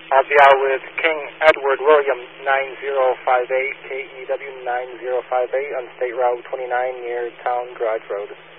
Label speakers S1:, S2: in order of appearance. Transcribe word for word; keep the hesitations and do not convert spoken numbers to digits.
S1: I'll be out with King Edward William nine zero five eight, K E W nine zero five eight on State Route twenty-nine near Town Garage Road.